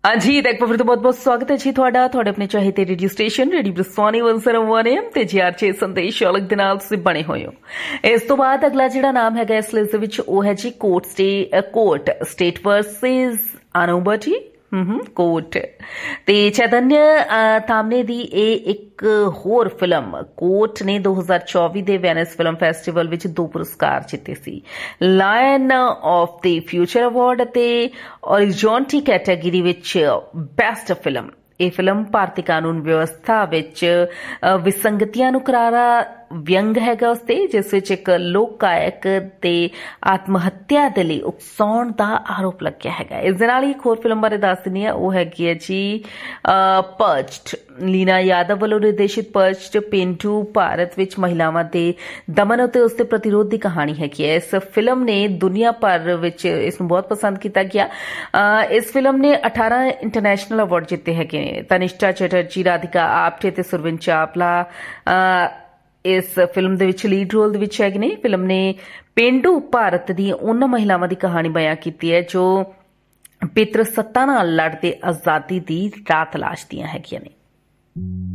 हाँ जी, तो एक बार फिर तो बहुत बहुत स्वागत है जी ਤੁਹਾਡਾ ਆਪਣੇ ਚਾਹੀਦੇ ਰੇਡੀਓ ਸਟੇਸ਼ਨ ਰੇਡੀਓ ਬ੍ਰਿਸਵਾਨੀ 101 AM ਤੇ GR6 ਸੰਦੇਸ਼ ਅਲੱਗ ਦੇ ਨਾਲ ਤੁਸੀਂ ਬਣੇ ਹੋਏ ਹੋ। ਇਸ ਤੋਂ ਬਾਅਦ ਅਗਲਾ ਜਿਹੜਾ ਨਾਮ ਹੈਗਾ ਇਸ ਲਿਸਟ ਦੇ ਵਿੱਚ ਉਹ ਹੈ ਜੀ ਕੋਰਟ ਸਟੇਟ ਵਰਸਸ ਅਨੋਬਟੀ ਕੋਰਟ ਤੇ ਚੈਤन्य ਤਾਮਨੇ ਦੀ ਇਹ ਇੱਕ ਹੋਰ ਫਿਲਮ ਕੋਰਟ ਨੇ 2024 ਦੇ ਵੈਨਿਸ ਫਿਲਮ ਫੈਸਟੀਵਲ ਵਿੱਚ 2 ਪੁਰਸਕਾਰ ਜਿੱਤੇ ਸੀ। Line of the future award ਅਤੇ ਔਰਿਜ਼ੋਨਟੀ ਕੈਟਾਗਰੀ ਵਿੱਚ ਬੈਸਟ ਫਿਲਮ। ਇਹ ਫਿਲਮ ਭਾਰਤੀ ਕਾਨੂੰਨ ਵਿਵਸਥਾ ਵਿੱਚ ਵਿਸੰਗਤੀਆਂ ਨੂੰ ਕਰਾਰਾ ਵਿਅੰਗ ਹੈਗਾ ਉਸ ਤੇ, ਜਿਸ ਵਿੱਚ ਇੱਕ ਲੋਕ ਗਾਇਕ ਤੇ ਆਤਮ ਹੱਤਿਆ ਦੇ ਲਈ ਉਕਸਾਉਣ ਦਾ ਆਰੋਪ ਲੱਗਿਆ ਹੈਗਾ। ਇਸ ਦੇ ਨਾਲ ਹੀ ਇੱਕ ਹੋਰ ਫਿਲਮ ਬਾਰੇ ਦੱਸ ਦਿੰਦੀ ਹਾਂ, ਉਹ ਹੈਗੀ ਹੈ ਜੀ ਪਰਚਡ। ਲੀਨਾ ਯਾਦਵ ਵੱਲੋਂ ਨਿਰਦੇਸ਼ਿਤ ਪਰਚਡ ਪੇਂਡੂ ਭਾਰਤ ਵਿੱਚ ਮਹਿਲਾਵਾਂ ਦੇ ਦਮਨ ਅਤੇ ਉਸ ਦੇ ਪ੍ਰਤੀਰੋਧ ਦੀ ਕਹਾਣੀ ਹੈਗੀ ਹੈ। ਇਸ ਫਿਲਮ ਨੇ ਦੁਨੀਆ ਭਰ ਵਿੱਚ ਇਸ ਨੂੰ ਬਹੁਤ ਪਸੰਦ ਕੀਤਾ ਗਿਆ। ਇਸ ਫਿਲਮ ਨੇ 18 ਇੰਟਰਨੈਸ਼ਨਲ ਅਵਾਰਡ ਜਿੱਤੇ ਹੈਗੇ ਨੇ। ਤਨਿਸ਼ਕਾ ਚੈਟਰਜੀ, ਰਾਧਿਕਾ ਆਪਟੇ ਤੇ ਸੁਰਵਿਨ ਚਾਵਲਾ ਇਸ ਫਿਲਮ ਦੇ ਵਿੱਚ ਲੀਡ ਰੋਲ ਦੇ ਵਿੱਚ ਹੈਗੇ ਨੇ। ਫਿਲਮ ਨੇ ਪੇਂਡੂ ਭਾਰਤ ਦੀ ਉਹਨਾਂ ਮਹਿਲਾਵਾਂ ਦੀ ਕਹਾਣੀ ਬਿਆਨ ਕੀਤੀ ਹੈ ਜੋ ਪਿਤਰ ਸੱਤਾ ਨਾਲ ਲੜਦੇ ਆਜ਼ਾਦੀ ਦੀ ਰਾਹ ਤਲਾਸ਼ਦੀਆਂ ਹੈਗੀਆਂ ਨੇ।